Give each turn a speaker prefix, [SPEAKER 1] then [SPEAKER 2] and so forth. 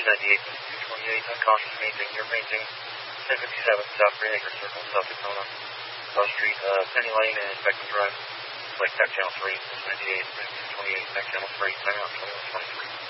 [SPEAKER 1] 298, unconscious, maintain 1057 South Green Acres Circle, South Dakota. Love Street, Penny Lane and Beckman Drive. Like back channel 3, 98, 228, back channel 3, time out 2123.